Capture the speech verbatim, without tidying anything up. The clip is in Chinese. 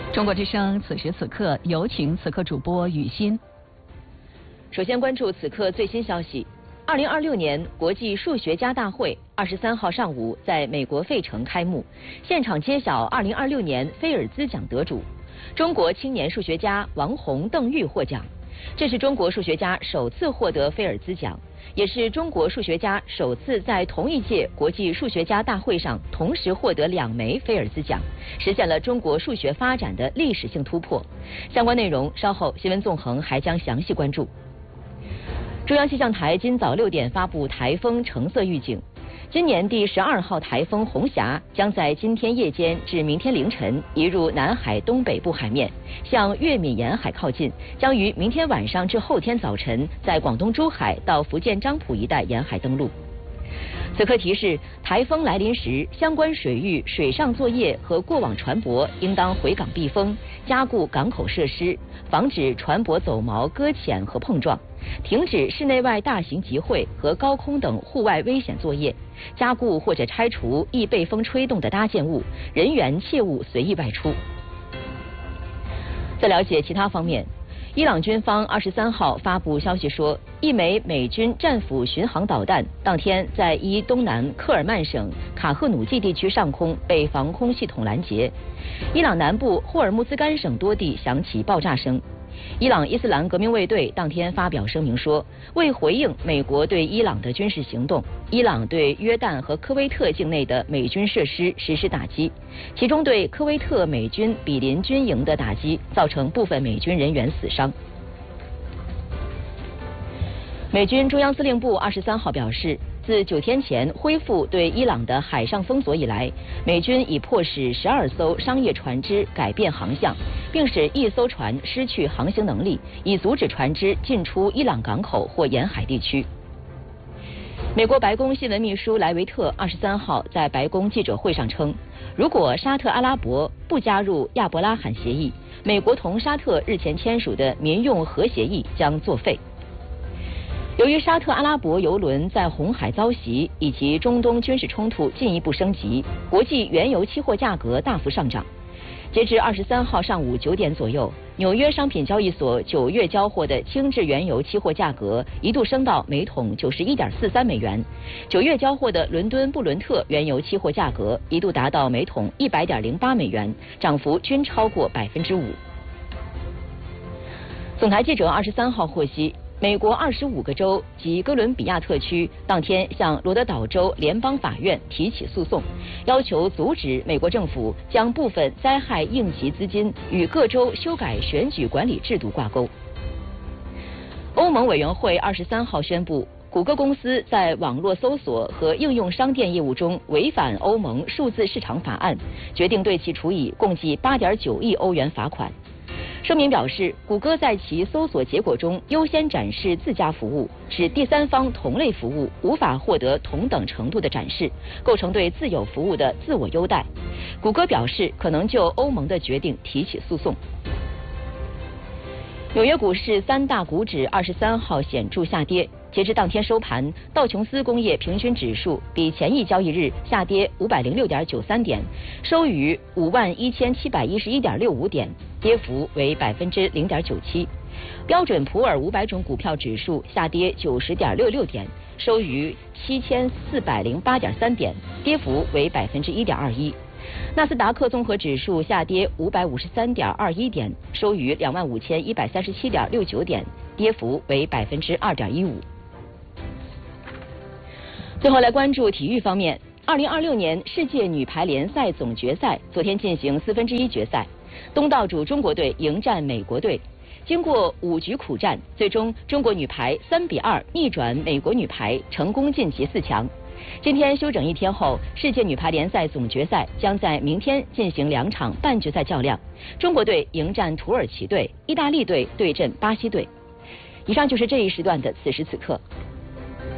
中国之声此时此刻，有请此刻主播雨欣。 首先关注此刻最新消息。二零二六年国际数学家大会二十三号上午在美国费城开幕，现场揭晓二零二六年菲尔兹奖得主，中国青年数学家王洪、邓玉获奖。这是中国数学家首次获得菲尔兹奖，也是中国数学家首次在同一届国际数学家大会上同时获得两枚菲尔兹奖，实现了中国数学发展的历史性突破。相关内容稍后新闻纵横还将详细关注。中央气象台今早六点发布台风橙色预警，今年第十二号台风红霞将在今天夜间至明天凌晨移入南海东北部海面，向粤闽沿海靠近，将于明天晚上至后天早晨在广东珠海到福建漳浦一带沿海登陆。此刻提示，台风来临时，相关水域水上作业和过往船舶应当回港避风，加固港口设施，防止船舶走锚、搁浅和碰撞，停止室内外大型集会和高空等户外危险作业，加固或者拆除易被风吹动的搭建物，人员切勿随意外出。再了解其他方面。伊朗军方二十三号发布消息说，一枚美军战斧巡航导弹当天在伊东南科尔曼省卡赫努季地区上空被防空系统拦截。伊朗南部霍尔木兹干省多地响起爆炸声。伊朗伊斯兰革命卫队当天发表声明说，为回应美国对伊朗的军事行动，伊朗对约旦和科威特境内的美军设施实施打击，其中对科威特美军比邻军营的打击造成部分美军人员死伤。美军中央司令部二十三号表示，自九天前恢复对伊朗的海上封锁以来，美军已迫使十二艘商业船只改变航向，并使一艘船失去航行能力，以阻止船只进出伊朗港口或沿海地区。美国白宫新闻秘书莱维特二十三号在白宫记者会上称，如果沙特阿拉伯不加入亚伯拉罕协议，美国同沙特日前签署的民用核协议将作废。由于沙特阿拉伯油轮在红海遭袭，以及中东军事冲突进一步升级，国际原油期货价格大幅上涨。截至二十三号上午九点左右，纽约商品交易所九月交货的轻质原油期货价格一度升到每桶九十一点四三美元，九月交货的伦敦布伦特原油期货价格一度达到每桶一百点零八美元，涨幅均超过百分之五。总台记者二十三号获悉，美国二十五个州及哥伦比亚特区当天向罗德岛州联邦法院提起诉讼，要求阻止美国政府将部分灾害应急资金与各州修改选举管理制度挂钩。欧盟委员会二十三号宣布，谷歌公司在网络搜索和应用商店业务中违反欧盟数字市场法案，决定对其处以共计八点九亿欧元罚款。声明表示，谷歌在其搜索结果中优先展示自家服务，使第三方同类服务无法获得同等程度的展示，构成对自有服务的自我优待。谷歌表示可能就欧盟的决定提起诉讼。纽约股市三大股指二十三号显著下跌，截至当天收盘，道琼斯工业平均指数比前一交易日下跌五百零六点九三点，收于五万一千七百一十一点六五点，跌幅为百分之零点九七。标准普尔五百种股票指数下跌九十点六六点，收于七千四百零八点三点，跌幅为百分之一点二一。纳斯达克综合指数下跌五百五十三点二一点，收于两万五千一百三十七点六九点，跌幅为百分之二点一五。最后来关注体育方面，二零二六年世界女排联赛总决赛昨天进行四分之一决赛，东道主中国队迎战美国队。经过五局苦战，最终中国女排三比二逆转美国女排，成功晋级四强。今天休整一天后，世界女排联赛总决赛将在明天进行两场半决赛较量，中国队迎战土耳其队，意大利队对阵巴西队。以上就是这一时段的此时此刻。